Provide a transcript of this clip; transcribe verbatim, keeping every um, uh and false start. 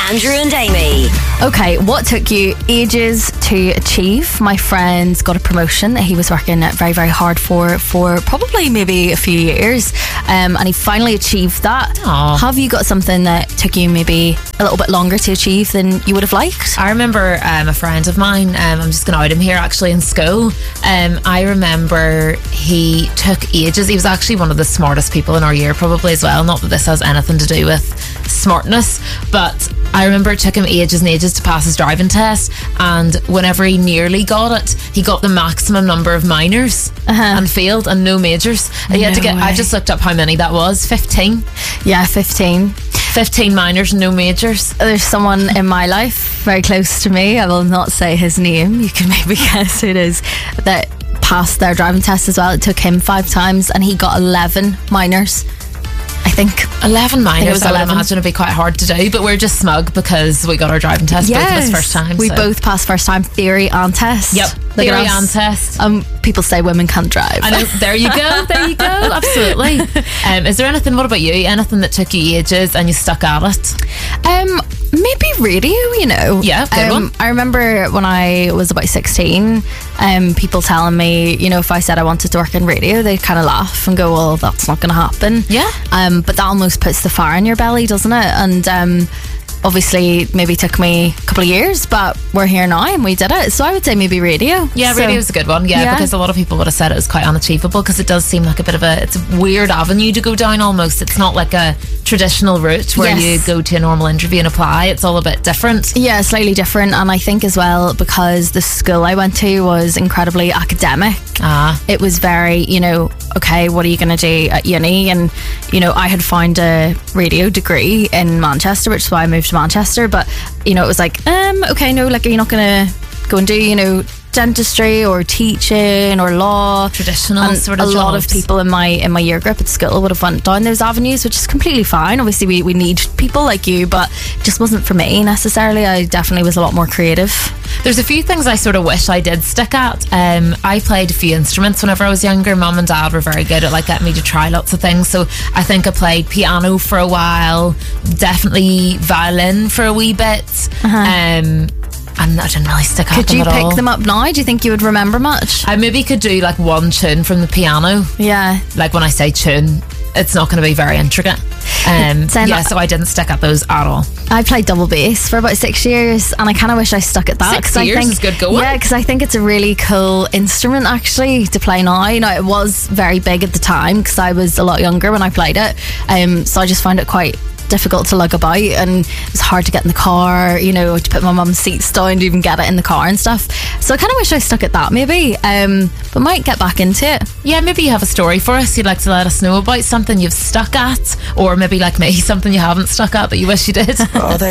Andrew and Amy. Okay, what took you ages to achieve? My friend's got a promotion that he was working very, very hard for for probably maybe a few years, um, and he finally achieved that. Aww. Have you got something that took you maybe a little bit longer to achieve than you would have liked? I remember um, a friend of mine, um, I'm just going to out him here, actually, in school. Um, I remember he took ages. He was actually one of the smartest people in our year, probably as well. Not that this has anything to do with smartness, but I remember it took him ages and ages to pass his driving test, and whenever he nearly got it, he got the maximum number of minors uh-huh. and failed, and no majors. And he had to No get. way. I just looked up how many that was. Fifteen. Yeah, fifteen. Fifteen minors, no majors. There's someone in my life very close to me, I will not say his name, you can maybe guess who it is, that passed their driving test as well. It took him five times and he got eleven minors, I think. Eleven I think it minors, was I would eleven. imagine it'd be quite hard to do, but we're just smug because we got our driving test both of us first time. We so. both passed first time, theory and test. Yep, Look theory at us. and test. Um, people say women can't drive. I know. There you go. There you go. Absolutely. Um, is there anything? What about you? Anything that took you ages and you stuck at it? Um, maybe radio, you know. Yeah, good um, one. I remember when I was about sixteen, um, people telling me, you know, if I said I wanted to work in radio, they'd kind of laugh and go, well, that's not going to happen. Yeah. Um, but that almost puts the fire in your belly, doesn't it? And um, obviously, maybe took me a couple of years, but we're here now and we did it. So I would say maybe radio. Yeah, So- radio's a good one. Yeah, Yeah. because a lot of people would have said it was quite unachievable because it does seem like a bit of a it's a weird avenue to go down almost. It's not like a traditional route where Yes. you go to a normal interview and apply. It's all a bit different. Yeah, slightly different. And I think as well, because the school I went to was incredibly academic. Ah. It was very, you know, okay, what are you going to do at uni? And, you know, I had found a radio degree in Manchester, which is why I moved to Manchester. But, you know, it was like, um, okay, no, like, are you not going to go and do, you know, dentistry or teaching or law? Traditional And sort of a lot of jobs. people in my in my year group at school would have went down those avenues, which is completely fine. Obviously, we, we need people like you, but it just wasn't for me necessarily. I definitely was a lot more creative. There's a few things I sort of wish I did stick at. Um, I played a few instruments whenever I was younger. Mum and Dad were very good at like getting me to try lots of things. So I think I played piano for a while, definitely violin for a wee bit. Uh-huh. Um, and I didn't really stick at Could them you at pick all. them up now? Do you think you would remember much? I maybe could do like one tune from the piano. Yeah. Like when I say tune, it's not going to be very intricate. Um, Saying yeah, that- so I didn't stick at those at all. I played double bass for about six years, and I kind of wish I stuck at that. Six 'cause I years think, is good going. Yeah, because I think it's a really cool instrument actually to play now. You know, it was very big at the time because I was a lot younger when I played it. Um, so I just found it quite difficult to lug about, and it was hard to get in the car, you know, to put my mum's seats down to even get it in the car and stuff. So I kind of wish I stuck at that maybe, um, but might get back into it. Yeah, maybe you have a story for us you'd like to let us know about, something you've stuck at, or maybe like me, something you haven't stuck at but you wish you did. Oh,